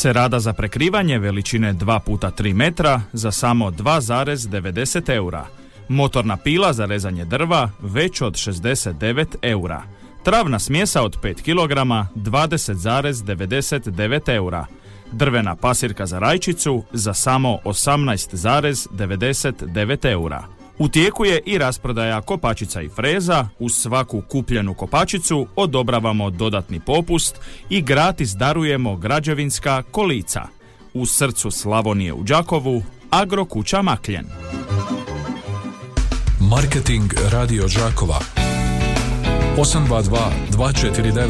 Cerada za prekrivanje veličine 2x3 metra za samo 2,90 eura. Motorna pila za rezanje drva već od 69 eura. Travna smjesa od 5 kg 20,99 eura. Drvena pasirka za rajčicu za samo 18,99 eura. U tijeku je i rasprodaja kopačica i freza. Uz svaku kupljenu kopačicu odobravamo dodatni popust i gratis darujemo građevinska kolica. U srcu Slavonije u Đakovu, Agrokuća Makljen. Marketing Radio Đakova 822 249.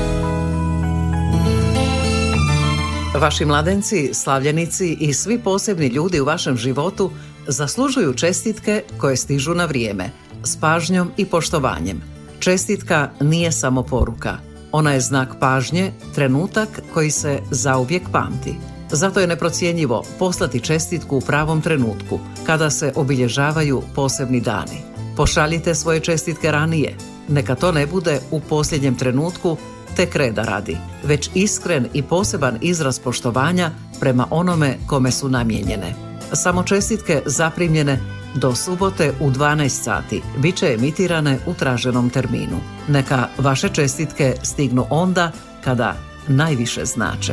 Vaši mladenci, slavljenici i svi posebni ljudi u vašem životu zaslužuju čestitke koje stižu na vrijeme, s pažnjom i poštovanjem. Čestitka nije samo poruka. Ona je znak pažnje, trenutak koji se zauvijek pamti. Zato je neprocjenjivo poslati čestitku u pravom trenutku, kada se obilježavaju posebni dani. Pošaljite svoje čestitke ranije. Neka to ne bude u posljednjem trenutku, tek reda radi, već iskren i poseban izraz poštovanja prema onome kome su namijenjene. Samo čestitke zaprimljene do subote u 12 sati bit će emitirane u traženom terminu. Neka vaše čestitke stignu onda kada najviše znače.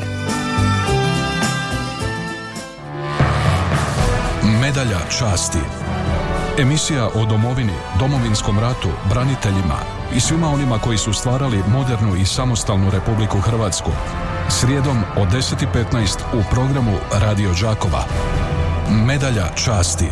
Medalja časti. Emisija o domovini, Domovinskom ratu, braniteljima i svima onima koji su stvarali modernu i samostalnu Republiku Hrvatsku. Srijedom od 10:15 u programu Radio Đakova. Medalja časti.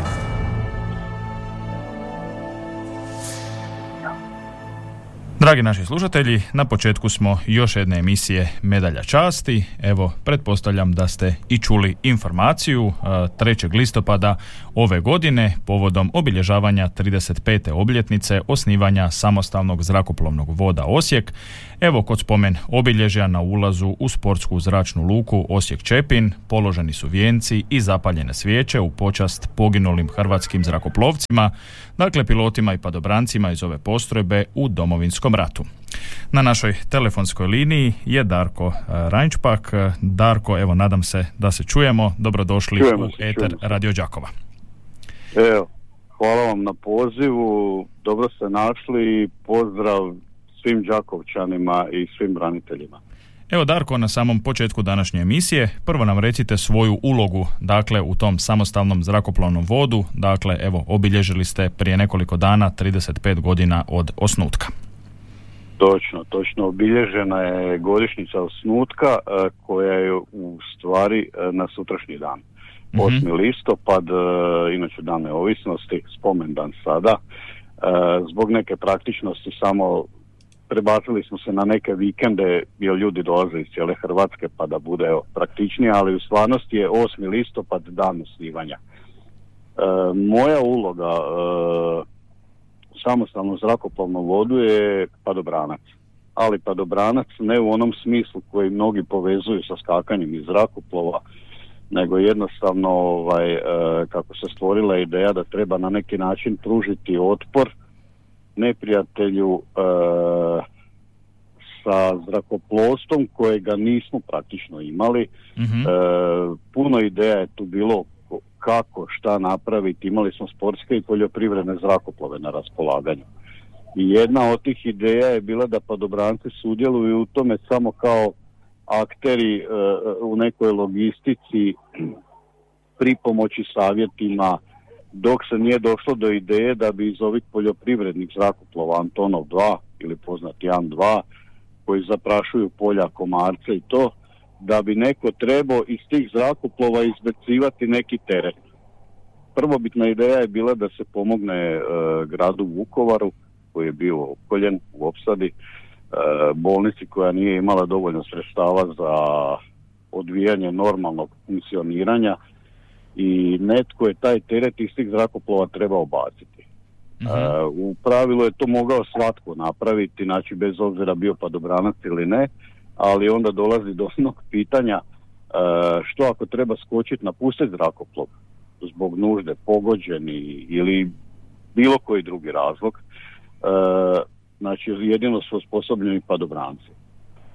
Dragi naši slušatelji, na početku smo još jedne emisije Medalja časti. Evo, pretpostavljam da ste i čuli informaciju 3. listopada ove godine povodom obilježavanja 35. obljetnice osnivanja samostalnog zrakoplovnog voda Osijek. Evo, kod spomen obilježja na ulazu u sportsku zračnu luku Osijek-Čepin položeni su vijenci i zapaljene svijeće u počast poginulim hrvatskim zrakoplovcima, dakle pilotima i padobrancima iz ove postrojbe u Domovinskom ratu. Na našoj telefonskoj liniji je Darko Ranjčpak. Darko, evo, nadam se da se čujemo. Dobrodošli u eter Radio Đakova. Evo, hvala vam na pozivu, dobro ste našli i pozdrav svim Đakovčanima i svim braniteljima. Evo, Darko, na samom početku današnje emisije prvo nam recite svoju ulogu, dakle, u tom samostalnom zrakoplovnom vodu. Dakle, evo, obilježili ste prije nekoliko dana 35 godina od osnutka. Točno. Obilježena je godišnjica osnutka koja je u stvari na sutrašnji dan. 8. listopad, inače dan neovisnosti, spomendan sada. Zbog neke praktičnosti samo prebacili smo se na neke vikende jer ljudi dolaze iz cijele Hrvatske pa da bude praktičnije, ali u stvarnosti je 8. listopad dan osnivanja. Moja uloga u samostalnom zrakoplovnom vodu je padobranac. Ali padobranac ne u onom smislu koji mnogi povezuju sa skakanjem iz zrakoplova, nego jednostavno kako se stvorila ideja da treba na neki način pružiti otpor neprijatelju sa zrakoplovstvom kojega nismo praktično imali. Puno ideja je tu bilo kako, šta napraviti. Imali smo sportske i poljoprivredne zrakoplove na raspolaganju. I jedna od tih ideja je bila da padobranci sudjeluju u tome samo kao akteri u nekoj logistici, pri pomoći savjetima, dok se nije došlo do ideje da bi iz ovih poljoprivrednih zrakoplova Antonov 2 ili poznati An-2 koji zaprašuju polja, komarce i to, da bi neko trebao iz tih zrakoplova izbacivati neki teret. Prvobitna ideja je bila da se pomogne gradu Vukovaru koji je bio opkoljen u opsadi, bolnici koja nije imala dovoljno sredstava za odvijanje normalnog funkcioniranja i netko je taj teret iz tih zrakoplova trebao baciti. U pravilu je to mogao svatko napraviti, znači bez obzira bio padobranac ili ne, ali onda dolazi do onog pitanja što ako treba skočiti napustiti zrakoplov zbog nužde, pogođeni ili bilo koji drugi razlog. Znači jedino su osposobljeni padobranci.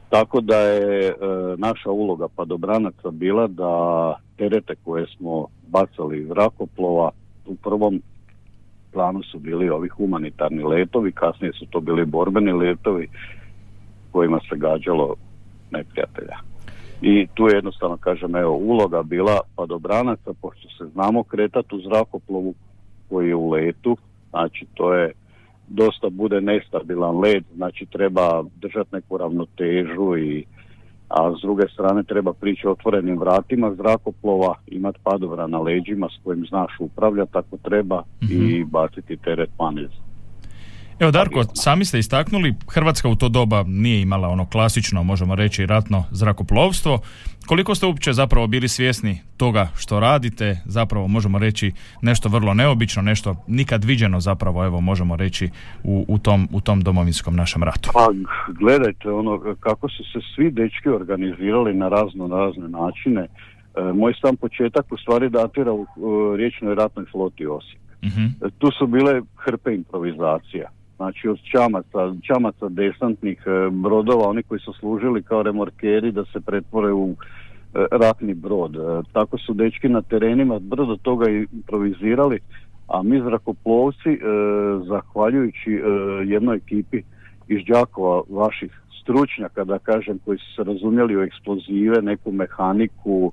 Tako da je naša uloga padobranaca bila da terete koje smo bacali iz zrakoplova, u prvom planu su bili ovi humanitarni letovi, kasnije su to bili borbeni letovi kojima se gađalo neprijatelja. I tu je jednostavno, kažem, uloga bila padobranaca, pošto se znamo kretati u zrakoplovu koji je u letu, znači to je dosta bude nestabilan let, znači treba držati neku ravnotežu, a s druge strane treba prići otvorenim vratima zrakoplova, imati padobran na leđima s kojim znaš upravljati ako treba i baciti teret van iz. Evo Darko, sami ste istaknuli, Hrvatska u to doba nije imala ono klasično, možemo reći, ratno zrakoplovstvo. Koliko ste uopće zapravo bili svjesni toga što radite, zapravo možemo reći nešto vrlo neobično, nešto nikad viđeno zapravo, evo možemo reći u tom domovinskom našem ratu? Pa gledajte, kako su se svi dečki organizirali na razne načine. Moj sam početak u stvari datira u riječnoj ratnoj floti Osijek. Tu su bile hrpe improvizacija. Znači od čamaca desantnih brodova, oni koji su služili kao remorkeri da se pretvore u ratni brod. Tako su dečki na terenima brdo toga improvizirali, a mi zrakoplovci, zahvaljujući jednoj ekipi iz Đakova, vaših stručnjaka, da kažem, koji su se razumjeli u eksplozive, neku mehaniku,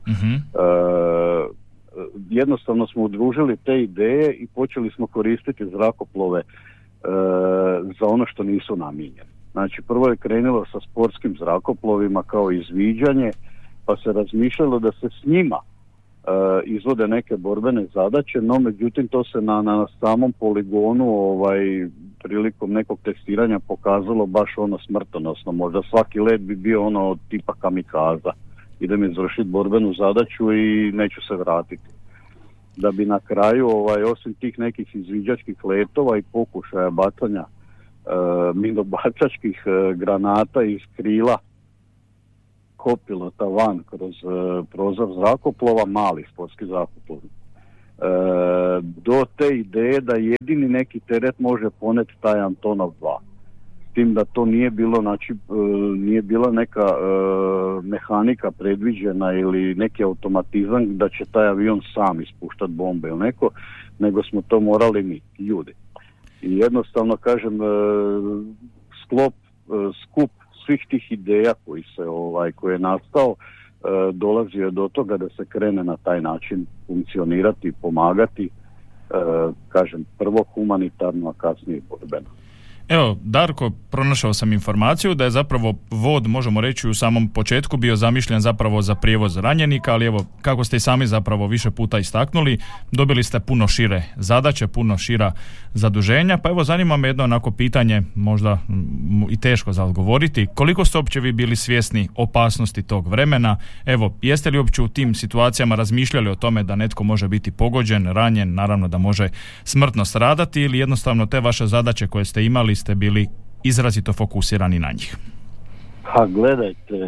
jednostavno smo udružili te ideje i počeli smo koristiti zrakoplove za ono što nisu namijenjeni. Znači prvo je krenulo sa sportskim zrakoplovima kao izviđanje, pa se razmišljalo da se s njima izvode neke borbene zadaće, no međutim to se na samom poligonu prilikom nekog testiranja pokazalo baš smrtonosno. Možda svaki let bi bio tipa kamikaza. Idem izvršiti borbenu zadaću i neću se vratiti. Da bi na kraju, osim tih nekih izviđačkih letova i pokušaja bacanja minobacačkih granata iz krila kopilota van kroz prozor zrakoplova, mali sportski zrakoplov, do te ideje da jedini neki teret može poneti taj Antonov 2. S tim da to nije bilo, znači nije bila neka mehanika predviđena ili neki automatizam da će taj avion sam ispuštati bombe ili neko, nego smo to morali mi, ljudi. I jednostavno, kažem, skup svih tih ideja koji je nastao, dolazio je do toga da se krene na taj način funkcionirati i pomagati, kažem, prvo humanitarno, a kasnije borbeno. Evo, Darko, pronašao sam informaciju da je zapravo vod, možemo reći, u samom početku bio zamišljen zapravo za prijevoz ranjenika, ali evo, kako ste i sami zapravo više puta istaknuli, dobili ste puno šire zadaće, puno šira zaduženja, pa evo zanima me jedno onako pitanje, možda i teško za odgovoriti, koliko ste uopće vi bili svjesni opasnosti tog vremena? Evo, jeste li uopće u tim situacijama razmišljali o tome da netko može biti pogođen, ranjen, naravno da može smrtno stradati, ili jednostavno te vaše zadaće koje ste imali ste bili izrazito fokusirani na njih? Pa gledajte,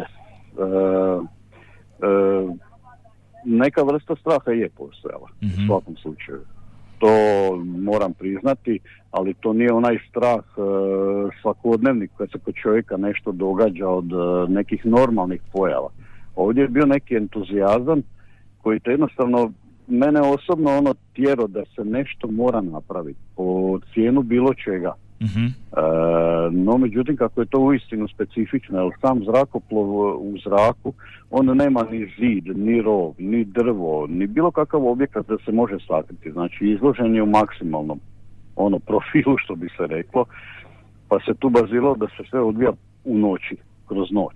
neka vrsta straha je postojala u svakom slučaju. To moram priznati, ali to nije onaj strah svakodnevnik kad se kod čovjeka nešto događa od nekih normalnih pojava. Ovdje je bio neki entuzijazam koji te jednostavno mene osobno tjero da se nešto mora napraviti po cijenu bilo čega. No međutim, kako je to uistinu specifično, jer sam zrakoplov u zraku, on nema ni zid, ni rov, ni drvo, ni bilo kakav objekat da se može sakriti. Znači izložen je u maksimalnom profilu, što bi se reklo, pa se tu baziralo da se sve odvija u noći, kroz noć.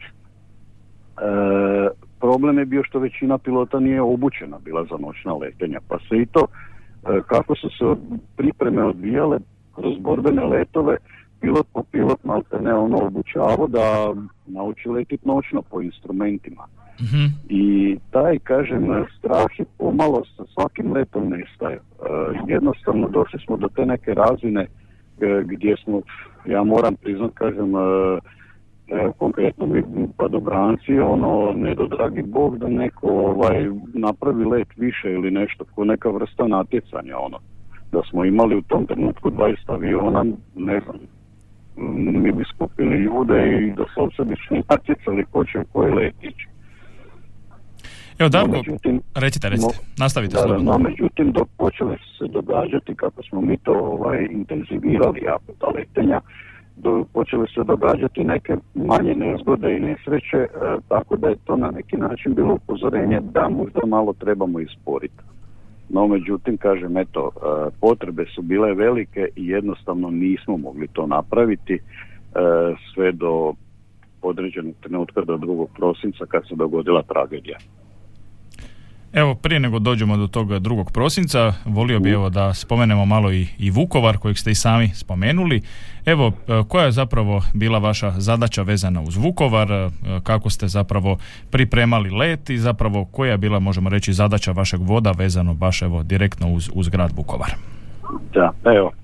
Problem je bio što većina pilota nije obučena bila za noćna letenja, pa se i to, kako su se pripreme odvijale kroz borbene letove, pilot po pilot maltene obučavao da nauči letiti noćno po instrumentima. I taj, kažem, strah je pomalo sa svakim letom nestaje. Jednostavno došli smo do te neke razine gdje smo, ja moram priznat, kažem, konkretno mi padobranci, ne do dragi Bog da neko napravi let više ili nešto, ko neka vrsta natjecanja, da smo imali u tom trenutku 20 aviona, ne znam, mi bi skupili ljude i doslovce bi se natjecali ko će koji letići. Evo Darko, recite, nastavite slobodno. No, međutim, dok počeli se događati, kako smo mi to intenzivirali jako ta letenja, počeli se događati neke manje nezgode i nesreće, tako da je to na neki način bilo upozorenje da možda malo trebamo isporiti. No, međutim, kažem, potrebe su bile velike i jednostavno nismo mogli to napraviti sve do određenog trenutka, do 2. prosinca kad se dogodila tragedija. Evo, prije nego dođemo do tog 2. prosinca, volio bi da spomenemo malo i Vukovar, kojeg ste i sami spomenuli. Evo, koja je zapravo bila vaša zadaća vezana uz Vukovar, kako ste zapravo pripremali let i zapravo koja je bila, možemo reći, zadaća vašeg voda vezano baš direktno uz grad Vukovar? Da,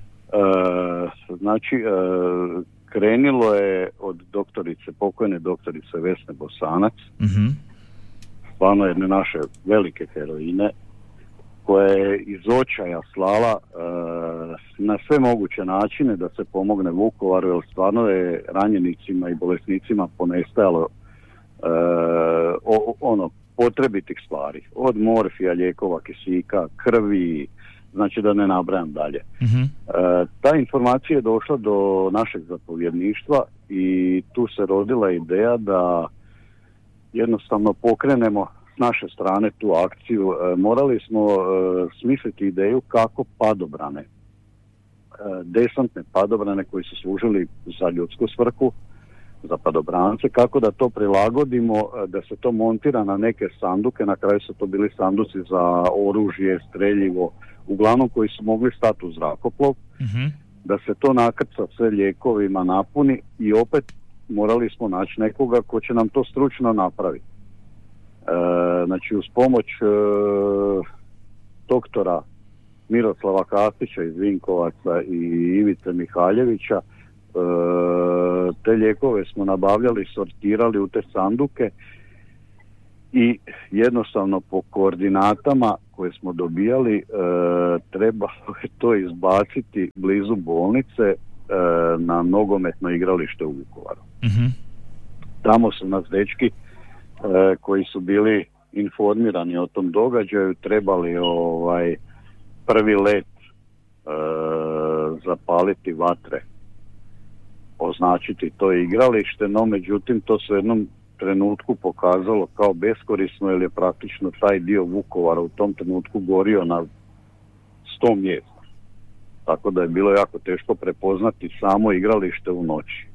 krenilo je od pokojne doktorice Vesne Bosanac, stvarno jedne naše velike heroine, koja je iz očaja slala na sve moguće načine da se pomogne Vukovaru, jer stvarno je ranjenicima i bolesnicima ponestajalo potrebitih stvari, od morfija, lijekova, kisika, krvi, znači da ne nabrajam dalje. Ta informacija je došla do našeg zapovjedništva i tu se rodila ideja da jednostavno pokrenemo s naše strane tu akciju. Morali smo smisliti ideju kako padobrane, desantne padobrane koji su služili za ljudsku svrhu, za padobrance, kako da to prilagodimo, da se to montira na neke sanduke, na kraju su to bili sanduci za oružje, streljivo, uglavnom koji su mogli stati u zrakoplov, da se to nakrca sve lijekovima, napuni i opet morali smo naći nekoga ko će nam to stručno napraviti. Znači uz pomoć doktora Miroslava Kastića iz Vinkovaca i Ivice Mihaljevića te lijekove smo nabavljali, sortirali u te sanduke i jednostavno po koordinatama koje smo dobijali trebalo je to izbaciti blizu bolnice na nogometno igralište u Vukovaru. Tamo su nas dečki koji su bili informirani o tom događaju trebali prvi let zapaliti vatre, označiti to igralište, no međutim to se u jednom trenutku pokazalo kao beskorisno, jer je praktično taj dio Vukovara u tom trenutku gorio na 100 mjesta. Tako da je bilo jako teško prepoznati samo igralište u noći.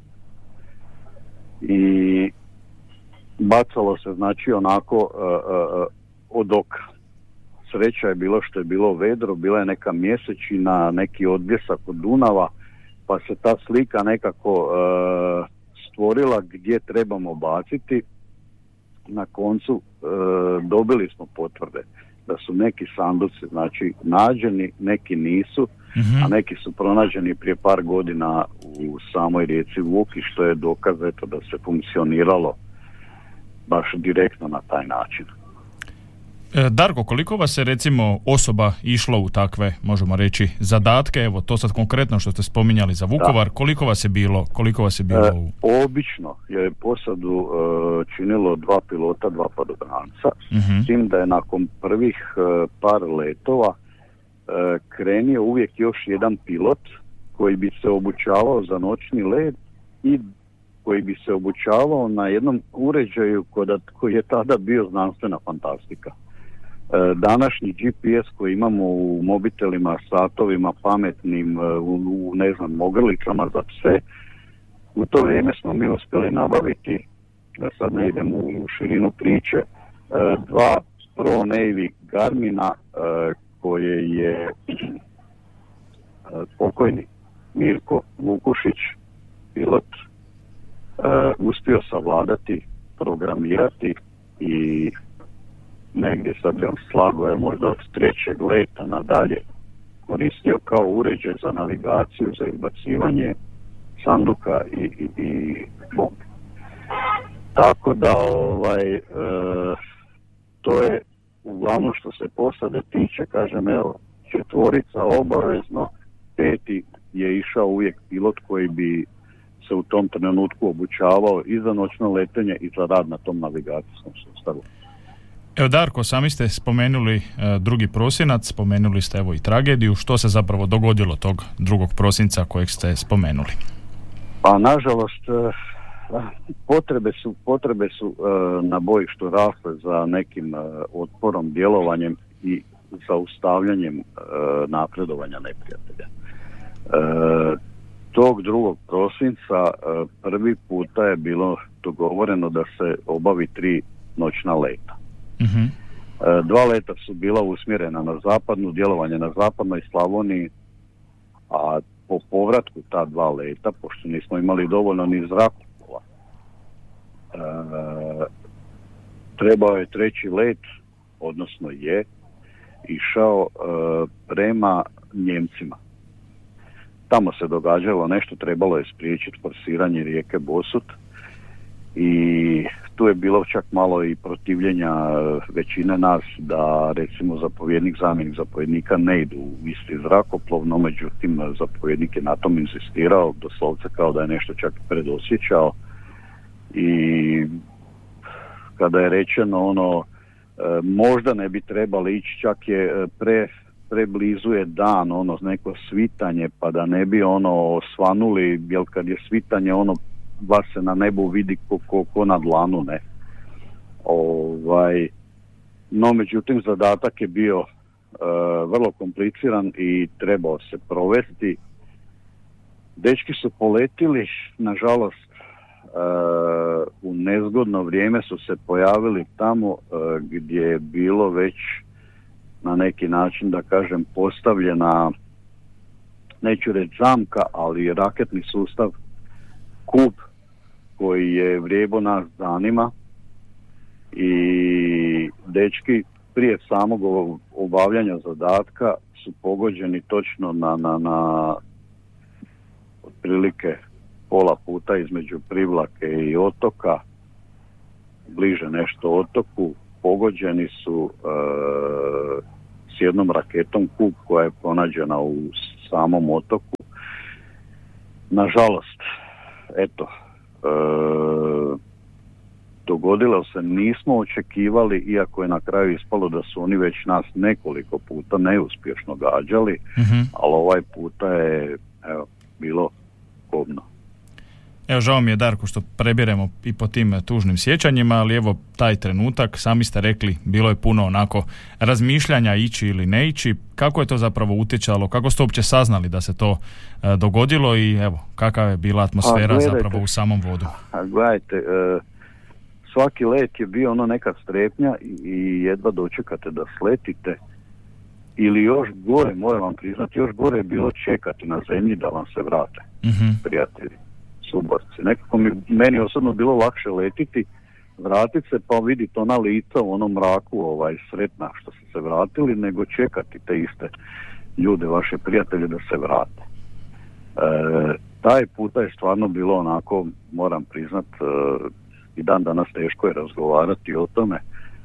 I bacalo se znači onako od oka. Sreća je bilo što je bilo vedro, bila je neka mjesečina, neki odbljesak od Dunava, pa se ta slika nekako stvorila gdje trebamo baciti. Na koncu dobili smo potvrde da su neki sanduci znači nađeni, neki nisu, a neki su pronađeni prije par godina u samoj rijeci Vuki, što je dokaz da se funkcioniralo baš direktno na taj način. Darko, koliko vas je recimo osoba išlo u takve, možemo reći, zadatke, evo to sad konkretno što ste spominjali za Vukovar, koliko vas je bilo Obično je posadu činilo 2 pilota, 2 padobranca, s tim da je nakon prvih par letova krenio uvijek još jedan pilot koji bi se obučavao za noćni let i koji bi se obučavao na jednom uređaju koji je tada bio znanstvena fantastika. Današnji GPS koji imamo u mobitelima, satovima, pametnim, u ogrlicama za pse, u to vrijeme smo mi uspjeli nabaviti, da sad ne idemo u širinu priče, 2 Pro Navy Garmina koje je pokojni Mirko Vukušić, pilot, uspio savladati, programirati i negdje sad je on slago je možda od 3. leta nadalje koristio kao uređaj za navigaciju, za izbacivanje sanduka i bombe. Tako da to je uglavnom što se posade tiče, kažem, 4 obavezno, 5. je išao uvijek pilot koji bi se u tom trenutku obučavao i za noćno letenje i za rad na tom navigacijskom sustavu. Evo Darko, sami ste spomenuli 2. prosinac, spomenuli ste evo i tragediju. Što se zapravo dogodilo tog 2. prosinca kojeg ste spomenuli? Pa nažalost potrebe su na bojištu rasle za nekim otporom, djelovanjem i zaustavljanjem napredovanja neprijatelja. Tog 2. prosinca prvi puta je bilo dogovoreno da se obavi 3 noćna leta. Uh-huh. 2 leta su bila usmjerena na zapadnu, djelovanje na zapadnoj Slavoniji, a po povratku ta 2 leta, pošto nismo imali dovoljno ni zrakoplova, trebao je 3. let, odnosno je išao prema Njemcima. Tamo se događalo nešto, trebalo je spriječiti forsiranje rijeke Bosut i tu je bilo čak malo i protivljenja većine nas da recimo zapovjednik, zamjenik zapovjednika ne idu u isti zrakoplov, no međutim zapovjednik je na tom insistirao, doslovce kao da je nešto čak predosjećao i kada je rečeno možda ne bi trebali ići, čak je preblizu je dan, neko svitanje, pa da ne bi svanuli, jer kad je svitanje baš se na nebu vidi ko na dlanu, ne. No međutim zadatak je bio vrlo kompliciran i trebao se provesti. Dečki su poletili, nažalost u nezgodno vrijeme su se pojavili tamo gdje je bilo već na neki način, da kažem, postavljena, neću reći zamka, ali raketni sustav Kub koji je vrijebo nas danima i dečki prije samog obavljanja zadatka su pogođeni točno na otprilike pola puta između Privlake i otoka, bliže nešto otoku. Pogođeni su s jednom raketom Kub koja je pronađena u samom otoku. Nažalost, dogodilo se, nismo očekivali, iako je na kraju ispalo da su oni već nas nekoliko puta neuspješno gađali, ali ovaj puta je bilo kobno. Evo, žao mi je, Darko, što prebiremo i po tim tužnim sjećanjima, ali evo taj trenutak, sami ste rekli, bilo je puno onako razmišljanja ići ili ne ići. Kako je to zapravo utjecalo? Kako ste uopće saznali da se to dogodilo i evo, kakva je bila atmosfera zapravo u samom vodu? Gledajte, svaki let je bio neka strepnja i jedva dočekate da sletite. Ili još gore, moram vam priznati, još gore je bilo čekati na zemlji da vam se vrate, prijatelji, suborci. Nekako meni osobno bilo lakše letiti, vratiti se pa vidjeti ona lica u onom mraku sretna što su se vratili, nego čekati te iste ljude, vaše prijatelje, da se vrate. Taj puta je stvarno bilo onako, moram priznat, i dan danas teško je razgovarati o tome.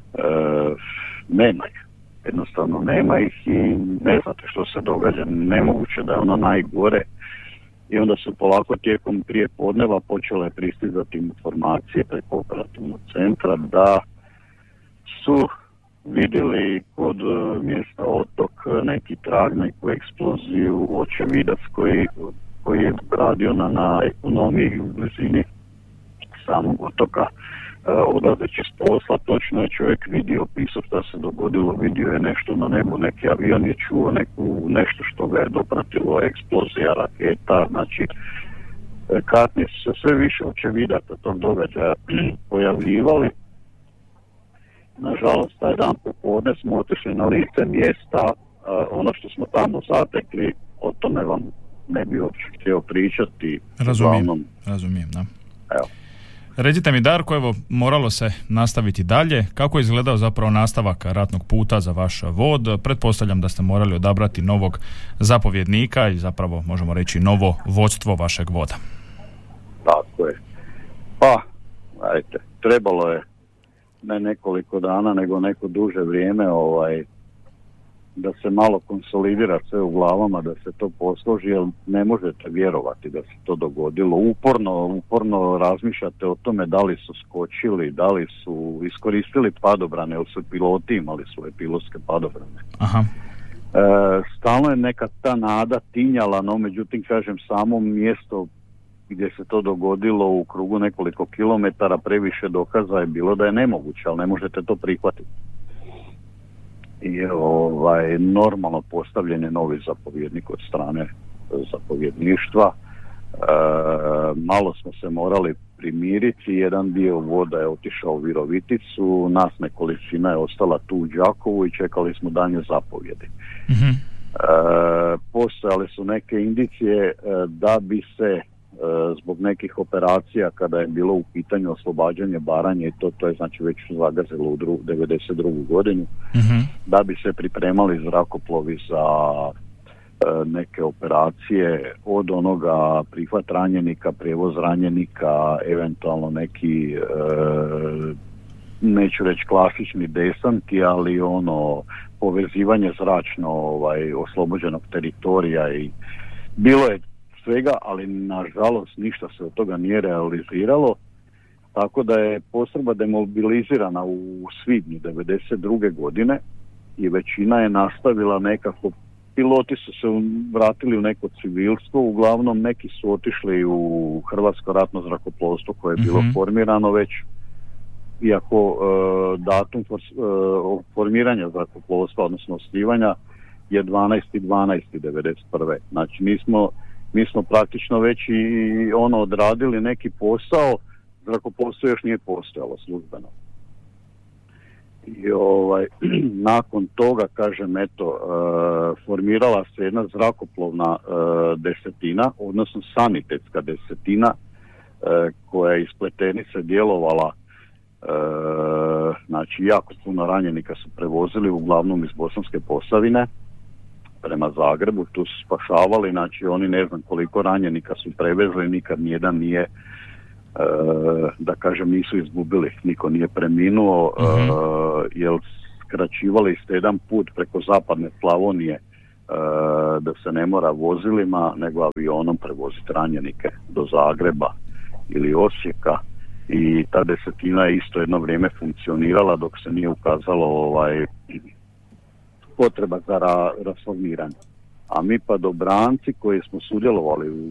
Nema ih. Jednostavno nema ih i ne znate što se događa. Nemoguće da je ono najgore. I onda su polako tijekom prije podneva počele pristizati informacije preko operativnog centra da su vidjeli kod mjesta Otok neki trag, neku eksploziju, očevidac koji je radio na ekonomiji u blizini samog otoka. Odlazeći s posla, točno je čovjek vidio, pisao što se dogodilo, vidio je nešto na nebu, neki avion je čuo nešto što ga je dopratilo, eksplozija raketa, znači kasnije su se sve više očevidata tog događaja pojavljivali. Nažalost, taj dan popodne smo otišli na lice mjesta, ono što smo tamo zatekli, o tome vam ne bi uopće htio pričati. Razumijem, da. Evo. Recite mi, Darko, evo, moralo se nastaviti dalje. Kako je izgledao zapravo nastavak ratnog puta za vaš vod? Pretpostavljam da ste morali odabrati novog zapovjednika i zapravo možemo reći novo vodstvo vašeg voda. Tako je. Pa, ajte, trebalo je ne nekoliko dana, nego neko duže vrijeme da se malo konsolidira sve u glavama, da se to posloži, jer ne možete vjerovati da se to dogodilo. Uporno razmišljate o tome da li su skočili, da li su iskoristili padobrane, jer su piloti imali svoje pilotske padobrane. Aha. Stalno je neka ta nada tinjala, no međutim, kažem, samo mjesto gdje se to dogodilo u krugu nekoliko kilometara previše dokaza je bilo da je nemoguće, ali ne možete to prihvatiti. I normalno postavljen je novi zapovjednik od strane zapovjedništva. Malo smo se morali primiriti, jedan dio voda je otišao u Viroviticu, nas nekolicina je ostala tu u Đakovu i čekali smo daljnje zapovjedi. Mm-hmm. Postojale su neke indicije da bi se zbog nekih operacija kada je bilo u pitanju oslobađanje Baranje i to je znači već zagazilo u 92. godinu, mm-hmm. da bi se pripremali zrakoplovi za neke operacije, od onoga prihvat ranjenika, prijevoz ranjenika, eventualno neki neću reći klasični desanti, ali povezivanje zračno oslobođenog teritorija i bilo je svega, ali nažalost ništa se od toga nije realiziralo, tako da je postrojba demobilizirana u svibnju 92. godine i većina je nastavila nekako, piloti su se vratili u neko civilstvo, uglavnom neki su otišli u Hrvatsko ratno zrakoplovstvo koje je bilo formirano već, iako datum formiranja zrakoplovstva, odnosno osnivanja je 12.12.91. Znači mi smo praktično već i odradili neki posao, zrakoplovstvo još nije postojalo službeno. I nakon toga, kažem, formirala se jedna zrakoplovna desetina, odnosno sanitetska desetina, koja je iz Pletenice djelovala, znači jako puno ranjenika su prevozili, uglavnom iz Bosanske Posavine prema Zagrebu, tu su spašavali, znači oni ne znam koliko ranjenika su prevezli, nikad nijedan nije, da kažem, nisu izgubili, niko nije preminuo, jer skraćivali ste jedan put preko zapadne Slavonije, da se ne mora vozilima, nego avionom prevoziti ranjenike do Zagreba ili Osijeka, i ta desetina je isto jedno vrijeme funkcionirala dok se nije ukazalo potreba za rasformiranje. A mi padobranci koji smo sudjelovali u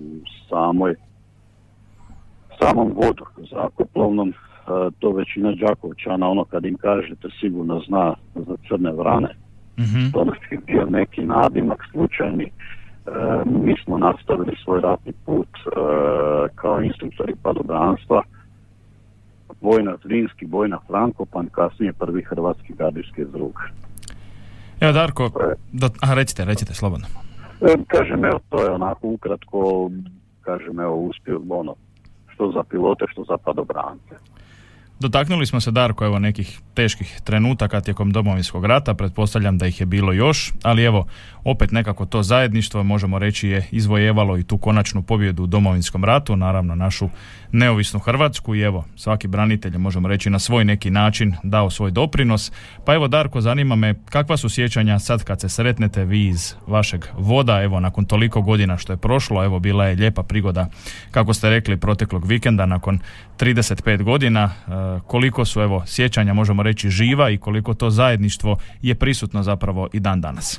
samom vodu zrakoplovnom, to većina Đakovčana, kad im kažete sigurno zna za crne vrane. Mm-hmm. To nas je bio neki nadimak slučajni. Mi smo nastavili svoj ratni put kao instruktori padobranstva, Vojna Zrinski, Vojna Frankopan, kasnije prvi hrvatski gardijski drug. Evo Darko, recite slobodno. Kažem, to je onako ukratko, uspio što za pilote, što za padobrance. Dotaknuli smo se, Darko, nekih teških trenutaka tijekom Domovinskog rata, pretpostavljam da ih je bilo još, ali opet nekako to zajedništvo, možemo reći, je izvojevalo i tu konačnu pobjedu u Domovinskom ratu, naravno našu neovisnu Hrvatsku, i svaki branitelj, možemo reći, na svoj neki način dao svoj doprinos. Pa Darko, zanima me kakva su sjećanja sad kad se sretnete vi iz vašeg voda, nakon toliko godina što je prošlo, bila je lijepa prigoda, kako ste rekli, proteklog vikenda, nakon 35 godina, koliko su sjećanja, možemo reći, živa i koliko to zajedništvo je prisutno zapravo i dan danas.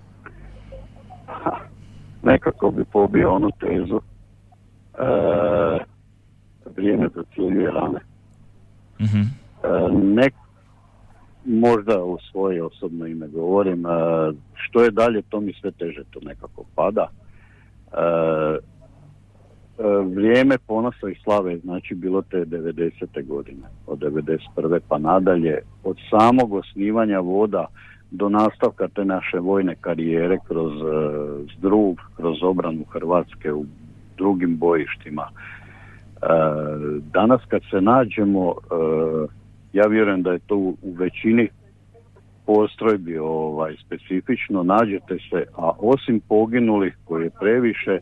Nekako bi pobio onu tezu, vrijeme zacjeljuje rane. Mm-hmm. Možda u svoje osobno ime govorim, što je dalje, to mi sve teže to nekako pada. Vrijeme ponosa i slave, znači, bilo te 90. godine, od 91. pa nadalje, od samog osnivanja voda do nastavka te naše vojne karijere kroz Zdrug, kroz obranu Hrvatske u drugim bojištima. Danas kad se nađemo, ja vjerujem da je to u većini postrojbi specifično, nađete se, a osim poginulih koji je previše,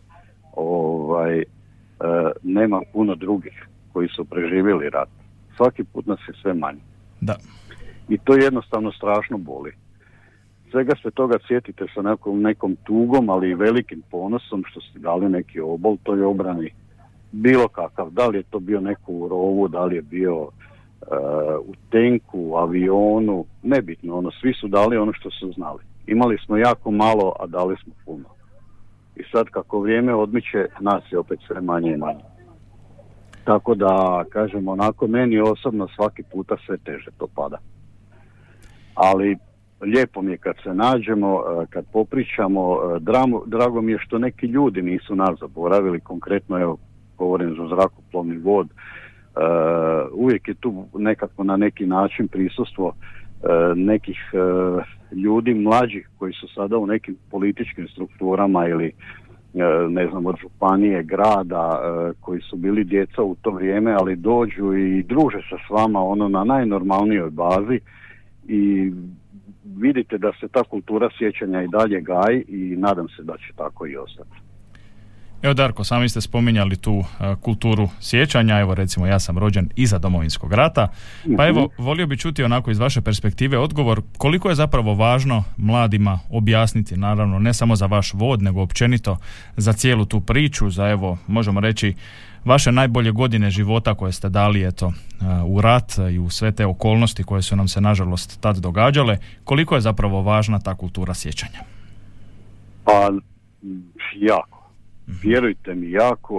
nema puno drugih koji su preživjeli rat. Svaki put nas je sve manje. Da. I to jednostavno strašno boli. svega se toga sjetite sa nekom tugom, ali i velikim ponosom što ste dali neki obol toj obrani, bilo kakav, da li je to bio neko u rovu, da li je bio u tenku, u avionu, nebitno, svi su dali ono što su znali. Imali smo jako malo, a dali smo puno. I sad kako vrijeme odmiče, nas je opet sve manje i manje. Tako da, kažem, onako, meni osobno svaki puta sve teže to pada. Ali lijepo mi je kad se nađemo, kad popričamo, drago mi je što neki ljudi nisu nas zaboravili, konkretno, evo, govorim za zrakoplovni vod, uvijek je tu nekako na neki način prisustvo nekih ljudi mlađih koji su sada u nekim političkim strukturama ili ne znam, od županije, grada, koji su bili djeca u to vrijeme, ali dođu i druže se s vama na najnormalnijoj bazi i vidite da se ta kultura sjećanja i dalje gaji i nadam se da će tako i ostati. Evo Darko, sami ste spominjali tu kulturu sjećanja, evo recimo ja sam rođen iza Domovinskog rata, pa evo volio bi čuti onako iz vaše perspektive odgovor koliko je zapravo važno mladima objasniti, naravno ne samo za vaš vod, nego općenito za cijelu tu priču, za evo možemo reći vaše najbolje godine života koje ste dali u rat i u sve te okolnosti koje su nam se nažalost tad događale, koliko je zapravo važna ta kultura sjećanja? Pa jako. Vjerujte mi, jako,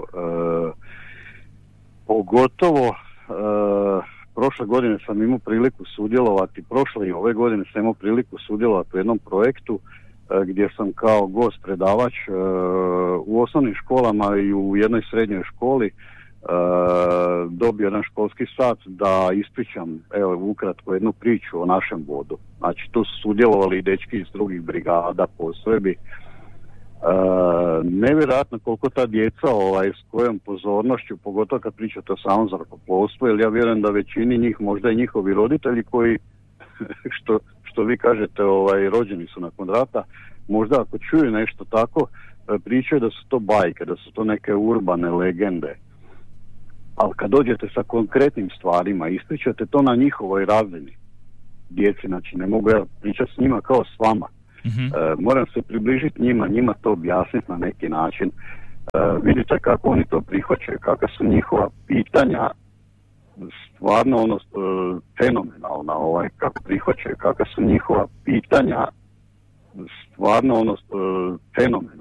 pogotovo prošle godine sam imao priliku sudjelovati, prošle i ove godine sam imao priliku sudjelovati u jednom projektu gdje sam kao gost predavač u osnovnim školama i u jednoj srednjoj školi dobio jedan školski sat da ispričam, evo ukratko, jednu priču o našem vodu. Znači tu su sudjelovali i dečki iz drugih brigada, postrojbi. Nevjerojatno koliko ta djeca s kojom pozornošću, pogotovo kad pričate o samom zrakoplovstvu, jer ja vjerujem da većini njih, možda i njihovi roditelji koji što vi kažete rođeni su nakon rata, možda ako čuju nešto tako pričaju da su to bajke, da su to neke urbane legende, ali kad dođete sa konkretnim stvarima ispričate to na njihovoj razini djeci, znači ne mogu ja pričati s njima kao s vama. Moram se približiti njima to objasniti na neki način. Vidite kako oni to prihvaćaju, kakva su njihova pitanja, stvarno fenomenalna, kako prihvaćaju, kakva su njihova pitanja, stvarno fenomenalna.